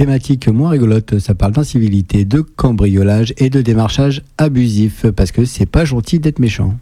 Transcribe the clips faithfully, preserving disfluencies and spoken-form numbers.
thématique moins rigolote, ça parle d'incivilité, de cambriolage et de démarchage abusif, parce que c'est pas gentil d'être méchant.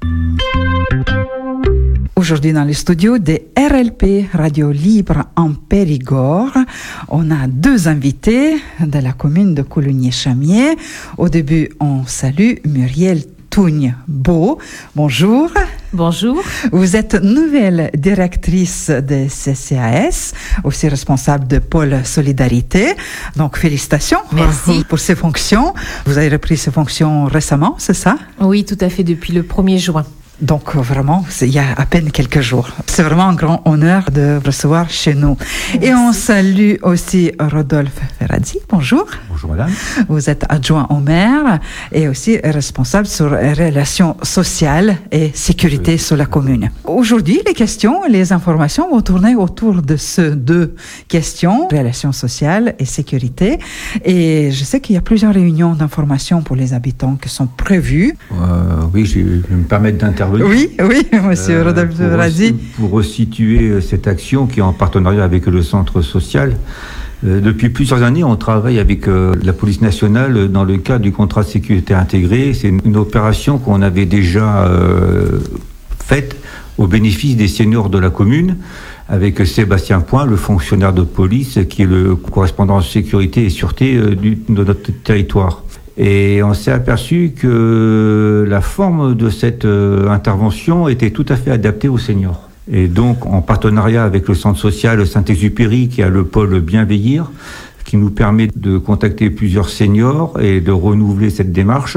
Aujourd'hui dans les studios de R L P, Radio Libre en Périgord, on a deux invités de la commune de Coulugny-Chamiers. Au début, on salue Muriel Tougne-Beau. Bonjour. Bonjour. Vous êtes nouvelle directrice de C C A S, aussi responsable de pôle Solidarité. Donc, félicitations. Merci. Pour ces fonctions. Vous avez repris ces fonctions récemment, c'est ça? Oui, tout à fait, depuis le premier juin. Donc vraiment, il y a à peine quelques jours. C'est vraiment un grand honneur de recevoir chez nous. Merci. Et on salue aussi Rodolphe Ferrazzi. Bonjour. Bonjour madame. Vous êtes adjoint au maire et aussi responsable sur les relations sociales et sécurité sur la commune. Aujourd'hui, les questions et les informations vont tourner autour de ces deux questions, relations sociales et sécurité. Et je sais qu'il y a plusieurs réunions d'information pour les habitants qui sont prévues. Euh, oui, je vais me permettre d'intervenir. Oui, oui, monsieur euh, Rodolphe Ferrazzi. Pour resituer cette action qui est en partenariat avec le centre social, euh, depuis plusieurs années, on travaille avec euh, la police nationale dans le cadre du contrat de sécurité intégré. C'est une, une opération qu'on avait déjà euh, faite au bénéfice des seniors de la commune, avec Sébastien Point, le fonctionnaire de police, qui est le correspondant sécurité et sûreté euh, du, de notre territoire. Et on s'est aperçu que la forme de cette euh, intervention était tout à fait adaptée aux seniors. Et donc, en partenariat avec le centre social Saint-Exupéry, qui a le pôle Bienveillir, qui nous permet de contacter plusieurs seniors et de renouveler cette démarche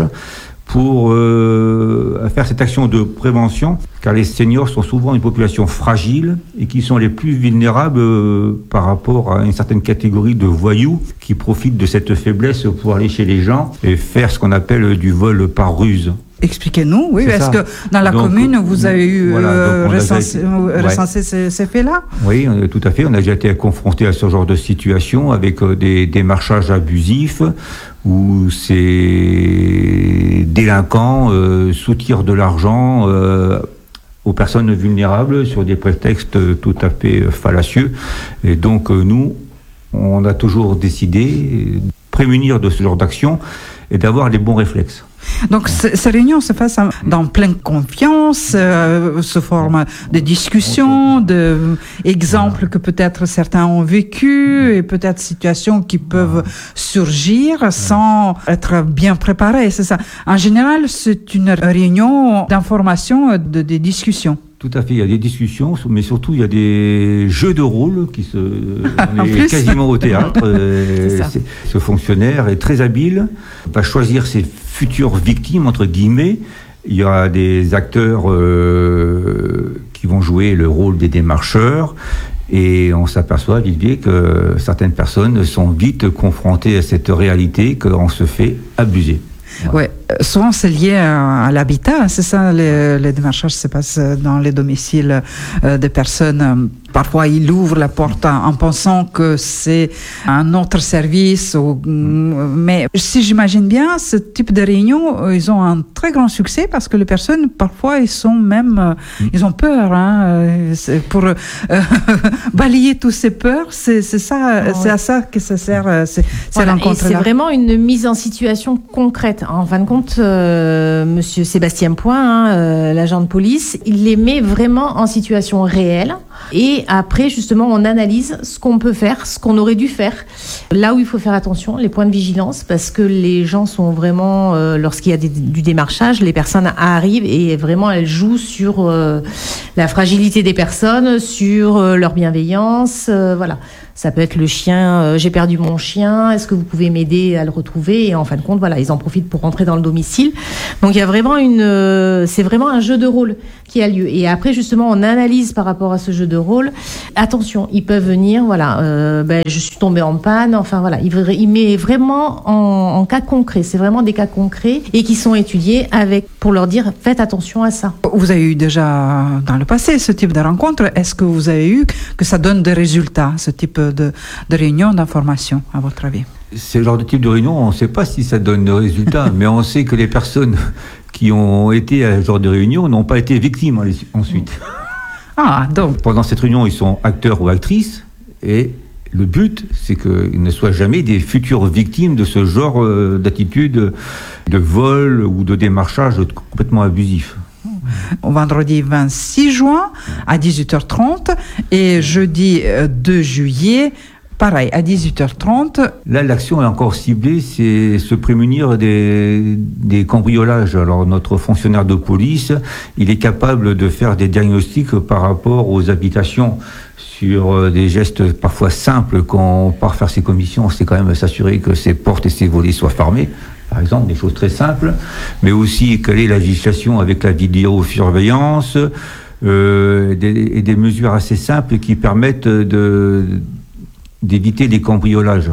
pour euh, faire cette action de prévention, car les seniors sont souvent une population fragile et qui sont les plus vulnérables euh, par rapport à une certaine catégorie de voyous qui profitent de cette faiblesse pour aller chez les gens et faire ce qu'on appelle du vol par ruse. Expliquez-nous, oui, est-ce que dans la donc, commune, vous avez eu voilà, euh, recensé, été, recensé ouais. ces, ces faits-là? Oui, tout à fait. On a déjà été confronté à ce genre de situation avec euh, des démarchages abusifs où ces délinquants euh, soutirent de l'argent euh, aux personnes vulnérables sur des prétextes tout à fait fallacieux. Et donc, euh, nous, on a toujours décidé de prémunir de ce genre d'action et d'avoir les bons réflexes. Donc, c- ces réunions se passent dans pleine confiance, euh, sous forme de discussions, d'exemples que peut-être certains ont vécu et peut-être situations qui peuvent surgir sans être bien préparées, c'est ça. En général, c'est une réunion d'information, de, de discussions. Tout à fait, il y a des discussions, mais surtout il y a des jeux de rôle qui se... On est quasiment au théâtre. euh, ce fonctionnaire est très habile, va choisir ses futures victimes, entre guillemets. Il y a des acteurs euh, qui vont jouer le rôle des démarcheurs. Et on s'aperçoit vite vite que certaines personnes sont vite confrontées à cette réalité qu'on se fait abuser. Voilà. Ouais, souvent c'est lié à, à l'habitat, c'est ça, les, les démarchages se passent dans les domiciles euh, des personnes. Parfois, ils ouvrent la porte en, en pensant que c'est un autre service. Ou, mais si j'imagine bien, ce type de réunion, ils ont un très grand succès parce que les personnes, parfois, ils sont même, ils ont peur. Hein, pour euh, balayer toutes ces peurs, c'est, c'est ça, oh, c'est à ça que ça sert. C'est, voilà, et c'est vraiment une mise en situation concrète. En fin de compte, euh, Monsieur Sébastien Point, hein, euh, l'agent de police, il les met vraiment en situation réelle. Et après, justement, on analyse ce qu'on peut faire, ce qu'on aurait dû faire. Là où il faut faire attention, les points de vigilance, parce que les gens sont vraiment, euh, lorsqu'il y a des, du démarchage, les personnes arrivent et vraiment elles jouent sur euh, la fragilité des personnes, sur euh, leur bienveillance, euh, voilà. Ça peut être le chien, euh, j'ai perdu mon chien, est-ce que vous pouvez m'aider à le retrouver? Et en fin de compte, voilà, ils en profitent pour rentrer dans le domicile. Donc il y a vraiment une, euh, c'est vraiment un jeu de rôle qui a lieu. Et après, justement, on analyse par rapport à ce jeu de rôle. Attention, ils peuvent venir, voilà, euh, ben, je suis tombée en panne, enfin voilà, il, il met vraiment en, en cas concret. C'est vraiment des cas concrets et qui sont étudiés avec, pour leur dire, faites attention à ça. Vous avez eu déjà dans le passé ce type de rencontre. Est-ce que vous avez eu que ça donne des résultats, ce type de, de réunion, d'information, à votre avis? C'est le genre de type de réunion, on ne sait pas si ça donne des résultats, mais on sait que les personnes qui ont été à ce genre de réunion n'ont pas été victimes ensuite. Ah, donc. Pendant cette réunion, ils sont acteurs ou actrices, et Le but, c'est qu'ils ne soient jamais des futures victimes de ce genre euh, d'attitude de vol ou de démarchage complètement abusif. Vendredi vingt-six juin à dix-huit heures trente et jeudi deux juillet, pareil, à dix-huit heures trente. Là, l'action est encore ciblée, c'est se prémunir des, des cambriolages. Alors, notre fonctionnaire de police, il est capable de faire des diagnostics par rapport aux habitations sur des gestes parfois simples. Quand on part faire ses commissions, c'est quand même s'assurer que ses portes et ses volets soient fermés. Par exemple, des choses très simples, mais aussi quelle est la législation avec la vidéosurveillance euh, des, et des mesures assez simples qui permettent de, d'éviter les cambriolages.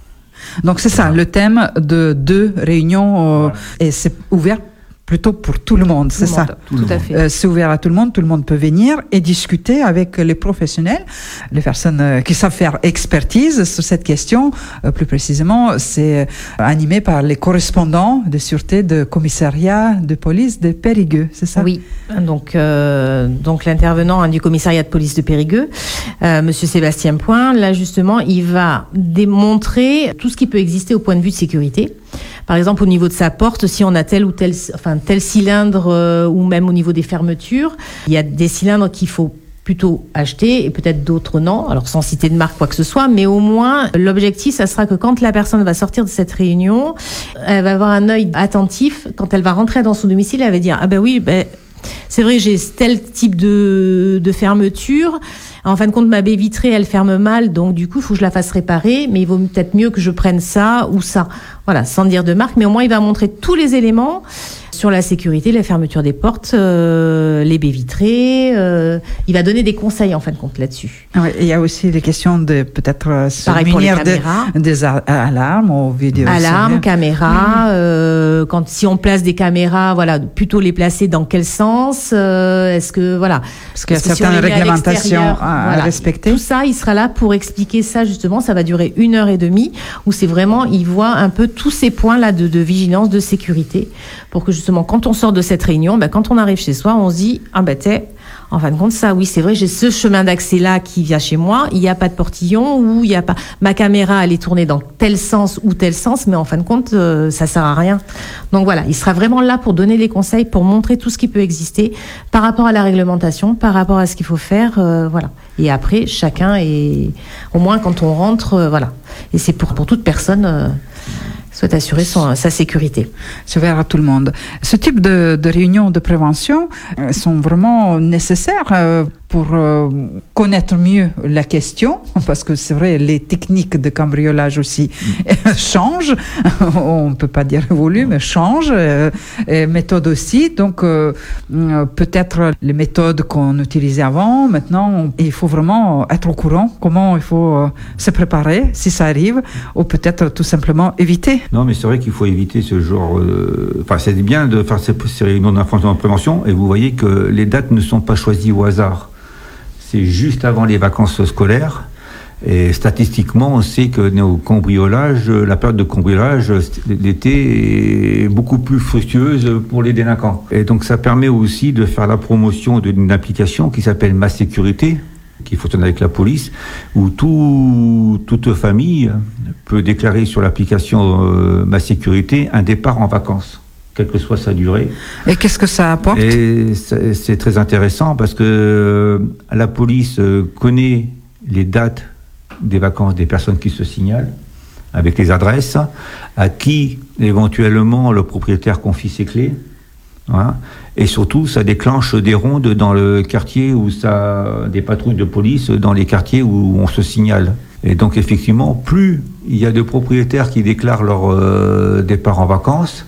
Donc c'est ça, le thème de deux réunions, euh, et c'est ouvert plutôt pour tout le monde, c'est ça. Tout, tout à fait. Euh, c'est ouvert à tout le monde, tout le monde peut venir et discuter avec les professionnels, les personnes euh, qui savent faire expertise sur cette question. Euh, plus précisément, c'est animé par les correspondants de sûreté de commissariat de police de Périgueux, c'est ça? Oui, donc, euh, donc l'intervenant hein, du commissariat de police de Périgueux, euh, Monsieur Sébastien Point, là justement, il va démontrer tout ce qui peut exister au point de vue de sécurité. Par exemple, au niveau de sa porte, si on a tel ou tel, enfin, tel cylindre, euh, ou même au niveau des fermetures, il y a des cylindres qu'il faut plutôt acheter et peut-être d'autres non, alors sans citer de marque quoi que ce soit, mais au moins l'objectif ça sera que quand la personne va sortir de cette réunion, elle va avoir un œil attentif, quand elle va rentrer dans son domicile, elle va dire ah ben oui, ben c'est vrai, j'ai tel type de, de fermeture. En fin de compte, ma baie vitrée, elle ferme mal, donc du coup, il faut que je la fasse réparer, mais il vaut peut-être mieux que je prenne ça ou ça. Voilà, sans dire de marque, mais au moins, il va montrer tous les éléments sur la sécurité, la fermeture des portes, euh, les baies vitrées. Euh, il va donner des conseils, en fin de compte, là-dessus. Oui, il y a aussi des questions de peut-être se Pareil munir pour les caméras. De, des a- alarmes ou vidéos. Alarmes, caméras. Mmh. Euh, quand si on place des caméras, voilà, plutôt les placer dans quel sens euh, Est-ce que voilà Parce qu'il y a Parce que certaines si réglementations à, à voilà, respecter. Tout ça, il sera là pour expliquer ça justement. Ça va durer une heure et demie où c'est vraiment, il voit un peu tous ces points là de, de vigilance, de sécurité, pour que justement quand on sort de cette réunion, ben, quand on arrive chez soi, on se dit ah ben t'es en fin de compte, ça, oui, c'est vrai, j'ai ce chemin d'accès-là qui vient chez moi, il n'y a pas de portillon, ou il n'y a pas, ma caméra, elle est tournée dans tel sens ou tel sens, mais en fin de compte, euh, ça sert à rien. Donc voilà, il sera vraiment là pour donner les conseils, pour montrer tout ce qui peut exister par rapport à la réglementation, par rapport à ce qu'il faut faire, euh, voilà. Et après, chacun est, au moins quand on rentre, euh, voilà. Et c'est pour, pour toute personne, euh, souhaite assurer son, sa sécurité. C'est ouvert à tout le monde. Ce type de, de réunions de prévention euh, sont vraiment nécessaires euh, pour euh, connaître mieux la question, parce que c'est vrai, les techniques de cambriolage aussi mmh. changent, on ne peut pas dire évoluent, mais changent, euh, et méthodes aussi, donc euh, peut-être les méthodes qu'on utilisait avant, maintenant, on, il faut vraiment être au courant, comment il faut euh, se préparer si ça arrive, ou peut-être tout simplement éviter. Non, mais c'est vrai qu'il faut éviter ce genre... Euh, enfin, c'est bien de faire ces, ces réunions d'information de prévention, et vous voyez que les dates ne sont pas choisies au hasard. C'est juste avant les vacances scolaires. Et statistiquement, on sait que nos cambriolages, la période de cambriolage l'été est beaucoup plus fructueuse pour les délinquants. Et donc ça permet aussi de faire la promotion d'une application qui s'appelle Ma Sécurité, qui fonctionne avec la police, où tout, toute famille peut déclarer sur l'application euh, Ma Sécurité un départ en vacances, quelle que soit sa durée. Et qu'est-ce que ça apporte ? Et c'est, c'est très intéressant parce que euh, la police euh, connaît les dates des vacances des personnes qui se signalent, avec les adresses, à qui éventuellement le propriétaire confie ses clés. Voilà. Et surtout, ça déclenche des rondes dans le quartier, où ça, des patrouilles de police dans les quartiers où on se signale. Et donc effectivement, plus il y a de propriétaires qui déclarent leur euh, départ en vacances,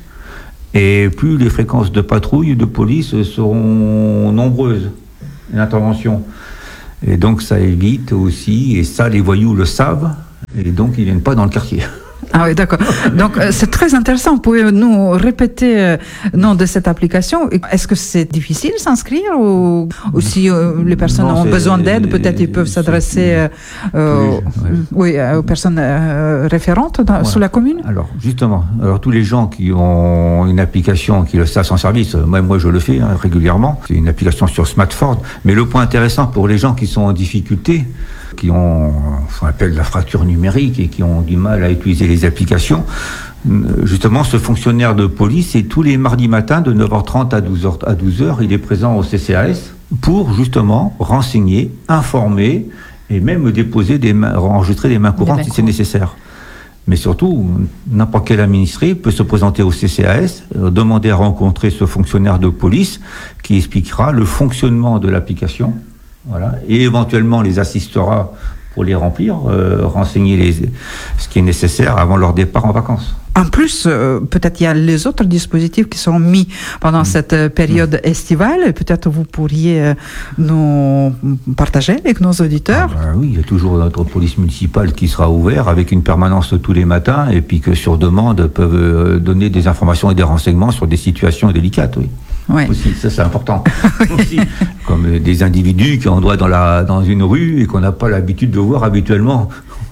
et plus les fréquences de patrouilles de police seront nombreuses, l'intervention. Et donc ça évite aussi, et ça les voyous le savent, et donc ils ne viennent pas dans le quartier. Ah oui, d'accord. Donc, euh, c'est très intéressant. Pouvez-nous répéter le euh, nom de cette application ? Est-ce que c'est difficile de s'inscrire ou, ou si euh, les personnes non, ont besoin d'aide, peut-être ils peuvent s'adresser euh, euh, oui, oui, aux personnes euh, référentes dans, ouais. sur la commune ? Alors, justement, alors, tous les gens qui ont une application, qui le savent sans service, moi, moi je le fais hein, régulièrement, c'est une application sur smartphone, mais le point intéressant pour les gens qui sont en difficulté, qui ont ce qu'on appelle la fracture numérique et qui ont du mal à utiliser les applications. Justement, ce fonctionnaire de police, et tous les mardis matins de neuf heures trente à douze heures, à douze heures, il est présent au C C A S pour justement renseigner, informer et même déposer des mains, enregistrer des mains courantes si c'est nécessaire. Mais surtout, n'importe quel administré peut se présenter au C C A S, euh, demander à rencontrer ce fonctionnaire de police qui expliquera le fonctionnement de l'application, voilà, et éventuellement les assistera pour les remplir, euh, renseigner les, ce qui est nécessaire avant leur départ en vacances. En plus, euh, peut-être il y a les autres dispositifs qui sont mis pendant mmh. cette euh, période mmh. estivale. Peut-être vous pourriez euh, nous partager avec nos auditeurs. Ah ben oui, il y a toujours notre police municipale qui sera ouverte avec une permanence tous les matins et puis que sur demande peuvent euh, donner des informations et des renseignements sur des situations délicates. Oui. Ouais. Aussi, ça c'est important. Aussi, comme des individus qui ont droit dans, la, dans une rue et qu'on n'a pas l'habitude de voir habituellement.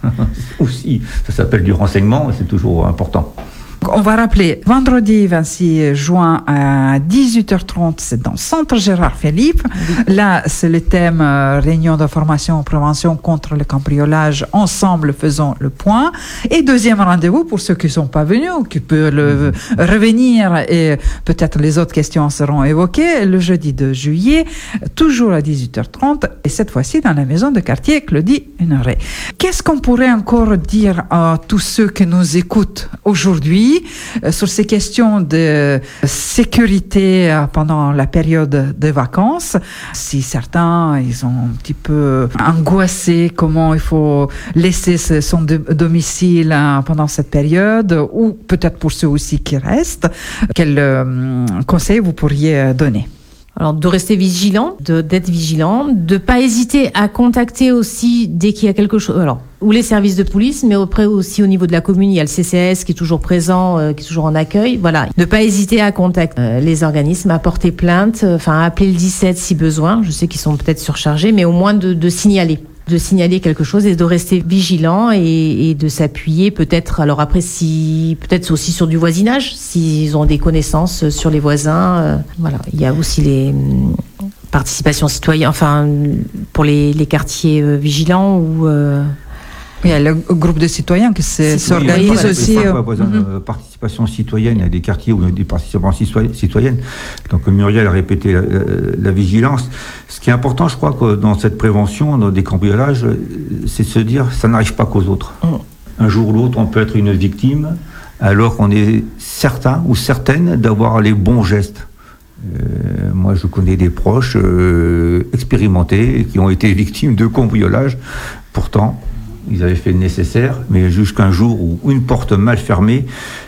Aussi, ça s'appelle du renseignement, c'est toujours important. On va rappeler, vendredi vingt-six juin à dix-huit heures trente, c'est dans le centre Gérard Philippe. Oui. Là, c'est le thème euh, réunion d'information, prévention contre le cambriolage. Ensemble, faisons le point. Et deuxième rendez-vous pour ceux qui ne sont pas venus ou qui peuvent le, mmh. revenir et peut-être les autres questions seront évoquées le jeudi deux juillet, toujours à dix-huit heures trente et cette fois-ci dans la maison de quartier Claudie Huneray. Qu'est-ce qu'on pourrait encore dire à tous ceux qui nous écoutent aujourd'hui sur ces questions de sécurité pendant la période de vacances? Si certains, ils ont un petit peu angoissé comment il faut laisser son domicile pendant cette période, ou peut-être pour ceux aussi qui restent, quels conseils vous pourriez donner? Alors, de rester vigilant, de, d'être vigilant, de pas hésiter à contacter aussi dès qu'il y a quelque chose, alors, ou les services de police, mais après aussi au niveau de la commune, il y a le C C A S qui est toujours présent, euh, qui est toujours en accueil, voilà. Ne pas hésiter à contacter euh, les organismes, à porter plainte, enfin, euh, à appeler le dix-sept si besoin. Je sais qu'ils sont peut-être surchargés, mais au moins de, de signaler. de signaler quelque chose et de rester vigilant et, et de s'appuyer peut-être, alors après si peut-être aussi sur du voisinage, s'ils ont des connaissances sur les voisins, euh, voilà. Il y a aussi les hum, participations citoyennes, enfin pour les, les quartiers euh, vigilants ou euh, il y a le groupe de citoyens qui s'organise oui, aussi. Euh, mm-hmm. Participation citoyenne, il y a des quartiers où il y a des participations citoyennes. Donc Muriel a répété la, la, la vigilance. Ce qui est important, je crois, que dans cette prévention dans des cambriolages, c'est de se dire ça n'arrive pas qu'aux autres. Mm. Un jour ou l'autre, on peut être une victime, alors qu'on est certain ou certaine d'avoir les bons gestes. Euh, moi, je connais des proches euh, expérimentés qui ont été victimes de cambriolage. Pourtant, ils avaient fait le nécessaire, mais jusqu'un jour où une porte mal fermée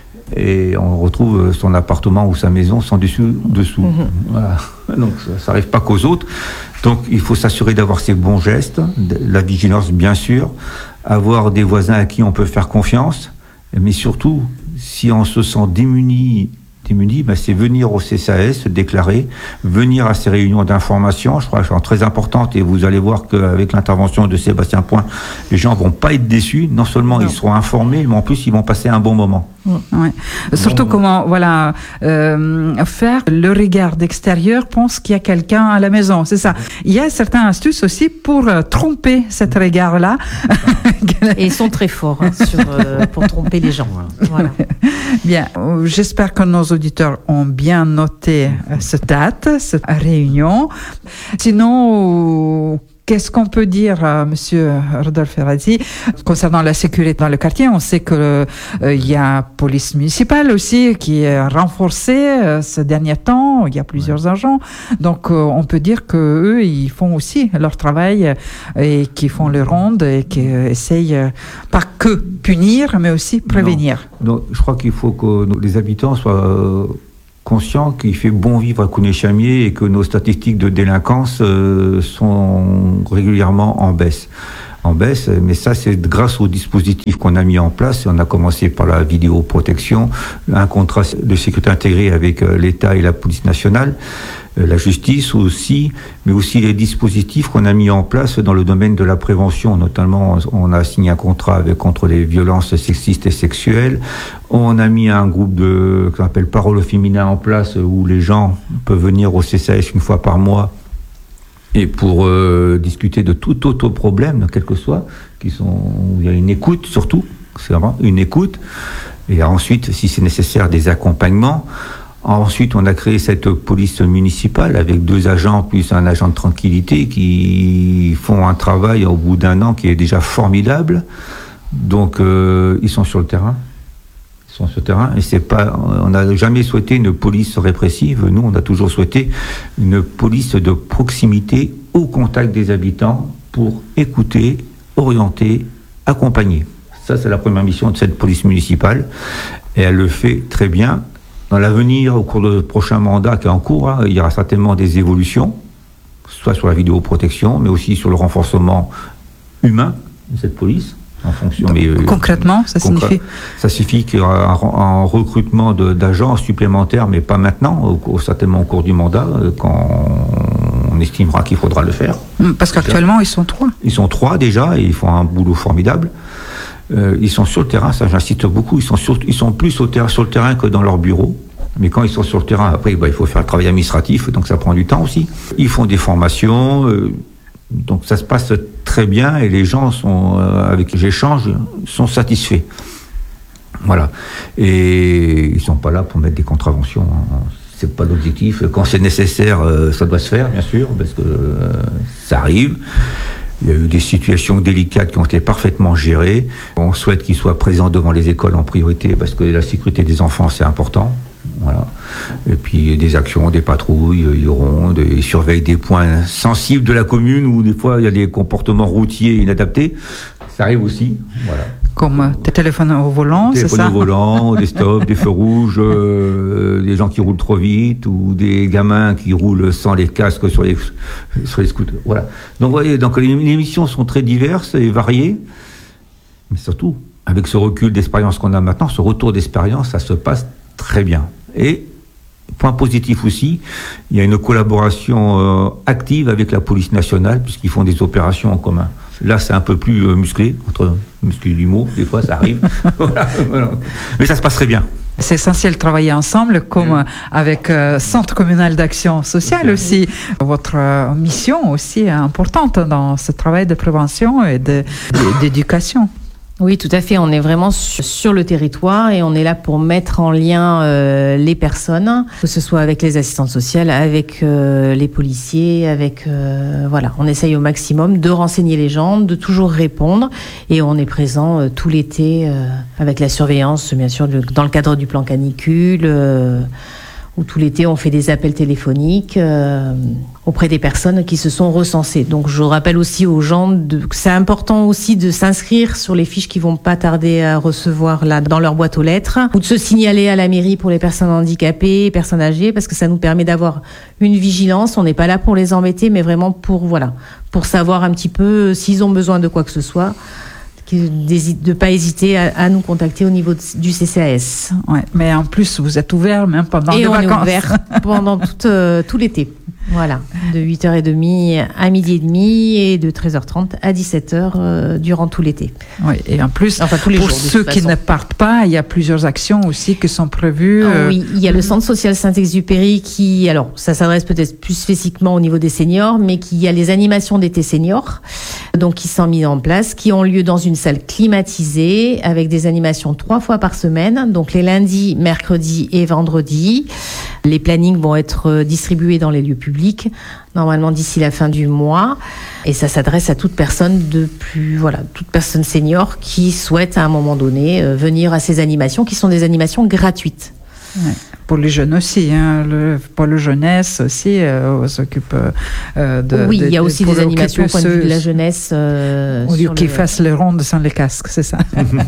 et on retrouve son appartement ou sa maison sans dessus dessous. Mmh. Voilà. Donc ça n'arrive pas qu'aux autres. Donc il faut s'assurer d'avoir ces bons gestes, la vigilance bien sûr, avoir des voisins à qui on peut faire confiance, mais surtout si on se sent démuni. démunis, ben c'est venir au C C A S, se déclarer, venir à ces réunions d'information, je crois qu'elles sont très importantes et vous allez voir qu'avec l'intervention de Sébastien Point, les gens vont pas être déçus, non seulement non. ils seront informés, mais en plus ils vont passer un bon moment. Ouais. Surtout bon, comment voilà euh, faire le regard d'extérieur pense qu'il y a quelqu'un à la maison, c'est ça. Il y a certaines astuces aussi pour euh, tromper cet regard-là. Et ils sont très forts hein, sur, euh, pour tromper les gens. Voilà. Bien, j'espère que nos auditeurs ont bien noté euh, cette date, cette réunion. Sinon, qu'est-ce qu'on peut dire, euh, Monsieur Rodolphe Ferrazzi, concernant la sécurité dans le quartier? On sait que euh, il y a police municipale aussi qui est renforcée euh, ces derniers temps. Il y a plusieurs ouais. agents, donc euh, on peut dire que eux ils font aussi leur travail et qui font le ronde et qui euh, essayent euh, pas que punir, mais aussi prévenir. Non. Donc, je crois qu'il faut que les habitants soient euh, conscients qu'il fait bon vivre à Couney-Chamiers et que nos statistiques de délinquance euh, sont régulièrement en baisse. En baisse, mais ça c'est grâce au dispositif qu'on a mis en place. On a commencé par la vidéoprotection, un contrat de sécurité intégré avec l'État et la police nationale, la justice aussi, mais aussi les dispositifs qu'on a mis en place dans le domaine de la prévention. Notamment, on a signé un contrat avec, contre les violences sexistes et sexuelles. On a mis un groupe de, qu'on appelle Parole au féminin en place, où les gens peuvent venir au C C A S une fois par mois et pour euh, discuter de tout autre problème, quel que soit, qui sont, où il y a une écoute surtout, c'est vraiment une écoute, et ensuite, si c'est nécessaire, des accompagnements. Ensuite, on a créé cette police municipale avec deux agents plus un agent de tranquillité qui font un travail au bout d'un an qui est déjà formidable. Donc, euh, ils sont sur le terrain. Ils sont sur le terrain et c'est pas. On n'a jamais souhaité une police répressive. Nous, on a toujours souhaité une police de proximité au contact des habitants pour écouter, orienter, accompagner. Ça, c'est la première mission de cette police municipale et elle le fait très bien. Dans l'avenir, au cours du prochain mandat qui est en cours, hein, il y aura certainement des évolutions, soit sur la vidéoprotection, mais aussi sur le renforcement humain de cette police. En fonction, Donc, mais, euh, concrètement, ça concrè- signifie Ça signifie qu'il y aura un, un recrutement de, d'agents supplémentaires, mais pas maintenant, au, certainement au cours du mandat, euh, quand on estimera qu'il faudra le faire. Parce qu'actuellement, ils sont trois. Ils sont trois déjà et ils font un boulot formidable. Euh, ils sont sur le terrain, ça j'insiste beaucoup, ils sont, sur, ils sont plus au ter- sur le terrain que dans leur bureau. Mais quand ils sont sur le terrain, après, bah, il faut faire le travail administratif, donc ça prend du temps aussi. Ils font des formations, euh, donc ça se passe très bien et les gens sont, euh, avec qui j'échange sont satisfaits. Voilà. Et ils sont pas là pour mettre des contraventions. Hein. C'est pas l'objectif. Quand c'est nécessaire, euh, ça doit se faire, bien sûr, parce que euh, ça arrive. Il y a eu des situations délicates qui ont été parfaitement gérées. On souhaite qu'ils soient présents devant les écoles en priorité parce que la sécurité des enfants, c'est important. Voilà. Et puis des actions, des patrouilles, ils auront, des, ils surveillent des points sensibles de la commune où des fois il y a des comportements routiers inadaptés. Ça arrive aussi. Voilà. Comme des téléphones au volant, c'est ça? Des téléphones au volant, des stops, des feux rouges, euh, des gens qui roulent trop vite ou des gamins qui roulent sans les casques sur les, sur les scooters. Voilà. Donc, vous voyez, donc les, les missions sont très diverses et variées, mais surtout, avec ce recul d'expérience qu'on a maintenant, ce retour d'expérience, ça se passe très bien. Et, point positif aussi, il y a une collaboration euh, active avec la police nationale, puisqu'ils font des opérations en commun. Là, c'est un peu plus euh, musclé, entre musclé du mot, des fois ça arrive. Voilà, voilà. Mais ça se passe très bien. C'est essentiel de travailler ensemble, comme mmh. avec euh, Centre communal d'action sociale mmh. aussi. Votre euh, mission aussi est importante dans ce travail de prévention et de, de, d'éducation. Oui, tout à fait. On est vraiment sur, sur le territoire et on est là pour mettre en lien euh, les personnes, que ce soit avec les assistantes sociales, avec euh, les policiers, avec euh, voilà. On essaye au maximum de renseigner les gens, de toujours répondre et on est présent euh, tout l'été euh, avec la surveillance, bien sûr, de, dans le cadre du plan canicule. Euh, où tout l'été on fait des appels téléphoniques euh, auprès des personnes qui se sont recensées. Donc je rappelle aussi aux gens de, que c'est important aussi de s'inscrire sur les fiches qui vont pas tarder à recevoir là dans leur boîte aux lettres, ou de se signaler à la mairie pour les personnes handicapées, personnes âgées, parce que ça nous permet d'avoir une vigilance. On n'est pas là pour les embêter, mais vraiment pour voilà, pour savoir un petit peu s'ils ont besoin de quoi que ce soit. De ne pas hésiter à, à nous contacter au niveau de, du C C A S. Ouais, mais en plus, vous êtes ouvert même pendant et les on vacances. Est ouvert pendant tout, euh, tout l'été. Voilà, de huit heures trente à midi et demi et de treize heures trente à dix-sept heures euh, durant tout l'été. Oui, et en plus, enfin, tous les pour jours, ceux qui ne partent pas, il y a plusieurs actions aussi qui sont prévues. Euh... Oui, il y a le Centre social Saint-Exupéry qui, alors ça s'adresse peut-être plus spécifiquement au niveau des seniors, mais qui y a les animations d'été seniors, donc qui sont mises en place, qui ont lieu dans une salle climatisée avec des animations trois fois par semaine, donc les lundis, mercredis et vendredis. Les plannings vont être distribués dans les lieux publics, normalement d'ici la fin du mois. Et ça s'adresse à toute personne de plus, voilà, toute personne senior qui souhaite à un moment donné euh, venir à ces animations, qui sont des animations gratuites. Ouais. Pour les jeunes aussi, hein, le, pour la jeunesse aussi, euh, on s'occupe euh, de... Oui, de, il y a aussi des animations au point de vue de la ceux, jeunesse. Euh, au lieu qu'ils le... fassent les rondes sans les casques, c'est ça.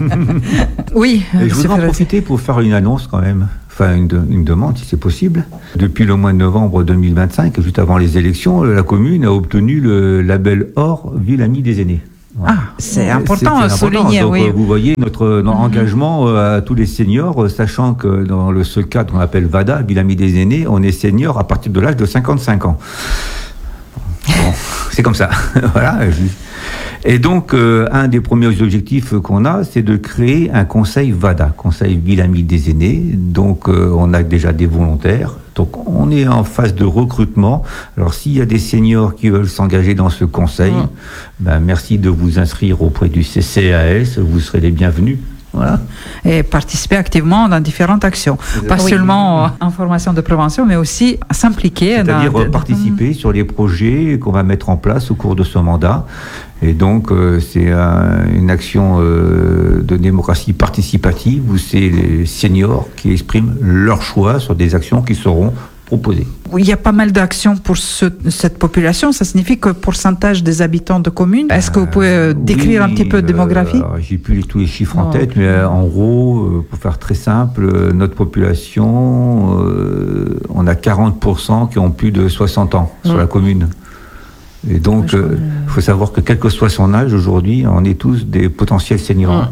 Oui. Et je voudrais en profiter pour faire une annonce quand même. Enfin, une, de, une demande, si c'est possible. Depuis le mois de novembre deux mille vingt-cinq, juste avant les élections, la commune a obtenu le label Or Ville Amie des Aînés. Voilà. Ah, c'est important à souligner. Donc, oui. Vous voyez notre, notre mmh. engagement à tous les seniors, sachant que dans le, ce cadre qu'on appelle VADA, Ville Amie des Aînés, on est senior à partir de l'âge de cinquante-cinq ans. Bon, c'est comme ça. Voilà. Et donc, euh, un des premiers objectifs qu'on a, c'est de créer un conseil VADA, Conseil Ville Amie des Aînés. Donc, euh, on a déjà des volontaires. Donc, on est en phase de recrutement. Alors, s'il y a des seniors qui veulent s'engager dans ce conseil, mmh. ben, merci de vous inscrire auprès du C C A S. Vous serez les bienvenus. Voilà. Et participer activement dans différentes actions. Pas oui. seulement en formation de prévention, mais aussi s'impliquer. C'est-à-dire dans... participer mmh. sur les projets qu'on va mettre en place au cours de ce mandat. Et donc, euh, c'est un, une action euh, de démocratie participative où c'est les seniors qui expriment leur choix sur des actions qui seront proposées. Il y a pas mal d'actions pour ce, cette population. Ça signifie que pourcentage des habitants de communes. Est-ce que vous pouvez euh, décrire oui, un petit peu de démographie? euh, J'ai plus les, tous les chiffres en oh. tête, mais euh, en gros, euh, pour faire très simple, euh, notre population, euh, on a quarante pour cent qui ont plus de soixante ans mmh. sur la commune. Et donc, il euh, faut savoir que quel que soit son âge, aujourd'hui, on est tous des potentiels seniors.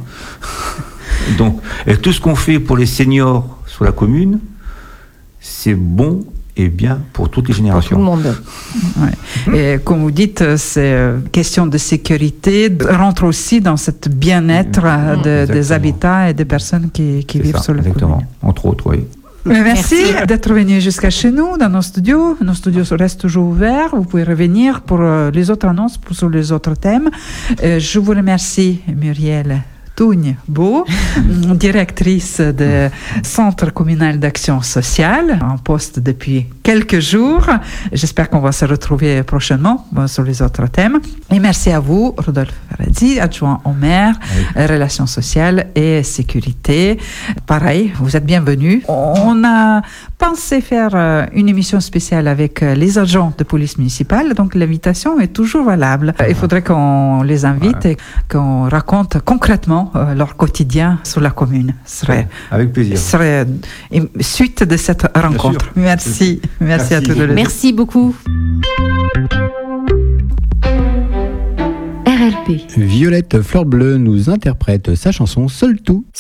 Mmh. Donc, et tout ce qu'on fait pour les seniors sur la commune, c'est bon et bien pour toutes les générations. Pour tout le monde. Ouais. Et comme vous dites, c'est question de sécurité, rentre aussi dans cette bien-être mmh. de, des habitats et des personnes qui, qui vivent ça, sur la exactement. commune. Entre autres, oui. Merci, Merci d'être venu jusqu'à chez nous, dans nos studios. Nos studios restent toujours ouverts. Vous pouvez revenir pour les autres annonces, pour sur les autres thèmes. Je vous remercie, Muriel Tugne-Beau, directrice du Centre communal d'action sociale, en poste depuis quelques jours. J'espère qu'on va se retrouver prochainement sur les autres thèmes. Et merci à vous, Rodolphe Faradzi, adjoint au maire, oui. Relations sociales et sécurité. Pareil, vous êtes bienvenus. On a pensé faire une émission spéciale avec les agents de police municipale, donc l'invitation est toujours valable. Il faudrait qu'on les invite ouais. et qu'on raconte concrètement Euh, leur quotidien sur la commune. Ce serait, avec plaisir. Ce serait une suite de cette rencontre. Merci. Merci. Merci à tous les deux. Merci beaucoup. R L P. Violette Fleur Bleue nous interprète sa chanson Seul Tout.